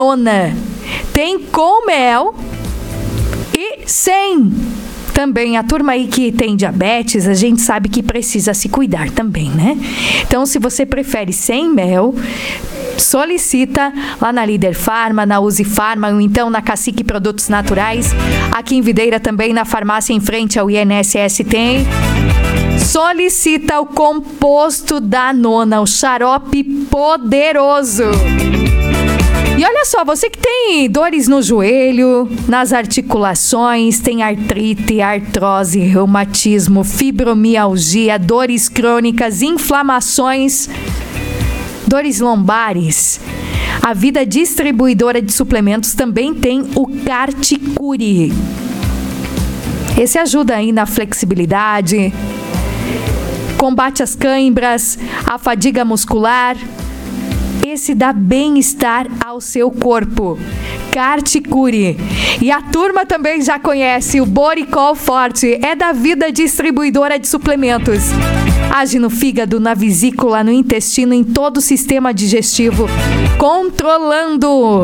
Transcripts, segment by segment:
Nona. Tem com mel e sem. Também a turma aí que tem diabetes, a gente sabe que precisa se cuidar também, né? Então, se você prefere sem mel, solicita lá na Líder Farma, na Uzi Farma, ou então na Cacique Produtos Naturais. Aqui em Videira também, na farmácia em frente ao INSS tem. Solicita o composto da Nona, o xarope poderoso. E olha só, você que tem dores no joelho, nas articulações, tem artrite, artrose, reumatismo, fibromialgia, dores crônicas, inflamações, dores lombares. A Vida Distribuidora de Suplementos também tem o Carticure. Esse ajuda aí na flexibilidade, combate as cãibras, a fadiga muscular. Esse dá bem-estar ao seu corpo. Carticure. E a turma também já conhece o Boricol Forte. É da Vida Distribuidora de Suplementos. Age no fígado, na vesícula, no intestino, em todo o sistema digestivo, controlando.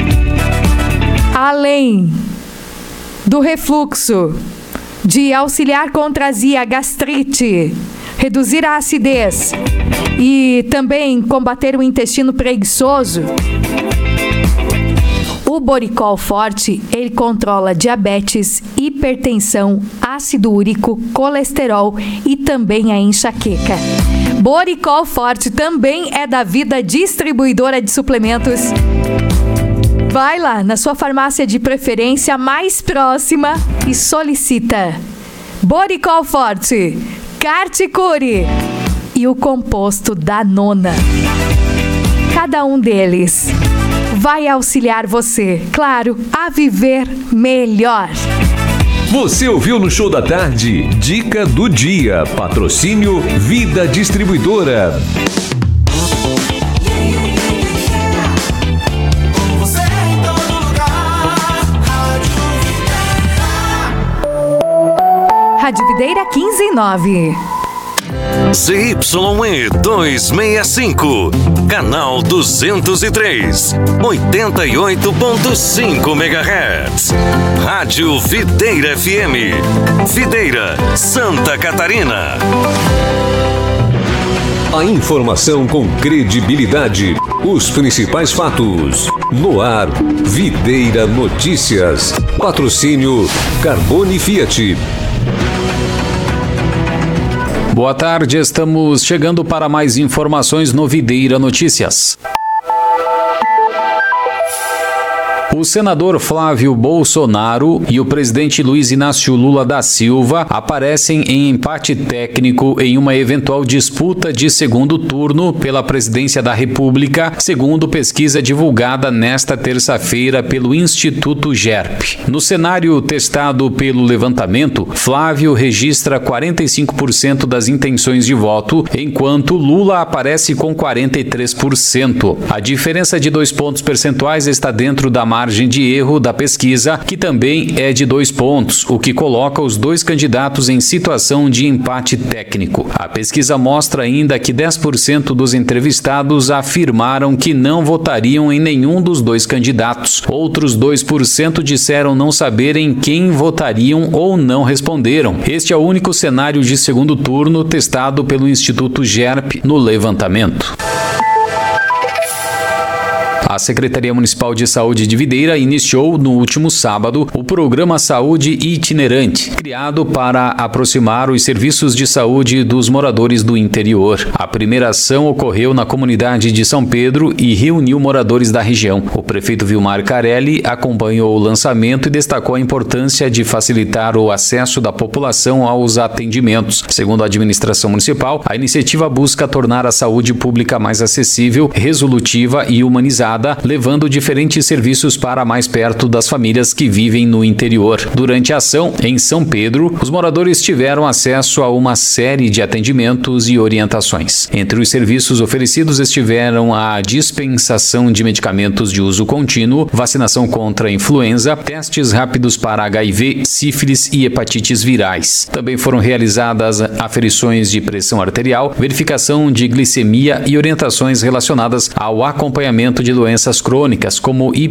Além do refluxo, de auxiliar contra a azia, gastrite, reduzir a acidez e também combater o intestino preguiçoso. O Boricol Forte, ele controla diabetes, hipertensão, ácido úrico, colesterol e também a enxaqueca. Boricol Forte também é da Vida Distribuidora de Suplementos. Vai lá na sua farmácia de preferência mais próxima e solicita Boricol Forte, Carticure e o composto da Nona. Cada um deles vai auxiliar você, claro, a viver melhor. Você ouviu no Show da Tarde, Dica do Dia, patrocínio Vida Distribuidora. Rádio Videira 15:09. ZYE 265, canal 203, 88.5 MHz. Rádio Videira FM, Videira, Santa Catarina. A informação com credibilidade, os principais fatos. No ar, Videira Notícias. Patrocínio Carbone Fiat. Boa tarde, estamos chegando para mais informações no Videira Notícias. O senador Flávio Bolsonaro e o presidente Luiz Inácio Lula da Silva aparecem em empate técnico em uma eventual disputa de segundo turno pela presidência da República, segundo pesquisa divulgada nesta terça-feira pelo Instituto GERP. No cenário testado pelo levantamento, Flávio registra 45% das intenções de voto, enquanto Lula aparece com 43%. A diferença de 2 pontos percentuais está dentro da margem de erro da pesquisa, que também é de 2 pontos, o que coloca os dois candidatos em situação de empate técnico. A pesquisa mostra ainda que 10% dos entrevistados afirmaram que não votariam em nenhum dos dois candidatos. Outros 2% disseram não saberem quem votariam ou não responderam. Este é o único cenário de segundo turno testado pelo Instituto GERP no levantamento. A Secretaria Municipal de Saúde de Videira iniciou no último sábado o programa Saúde Itinerante, criado para aproximar os serviços de saúde dos moradores do interior. A primeira ação ocorreu na comunidade de São Pedro e reuniu moradores da região. O prefeito Vilmar Carelli acompanhou o lançamento e destacou a importância de facilitar o acesso da população aos atendimentos. Segundo a administração municipal, a iniciativa busca tornar a saúde pública mais acessível, resolutiva e humanizada, levando diferentes serviços para mais perto das famílias que vivem no interior. Durante a ação, em São Pedro, os moradores tiveram acesso a uma série de atendimentos e orientações. Entre os serviços oferecidos estiveram a dispensação de medicamentos de uso contínuo, vacinação contra a influenza, testes rápidos para HIV, sífilis e hepatites virais. Também foram realizadas aferições de pressão arterial, verificação de glicemia e orientações relacionadas ao acompanhamento de doenças crônicas, como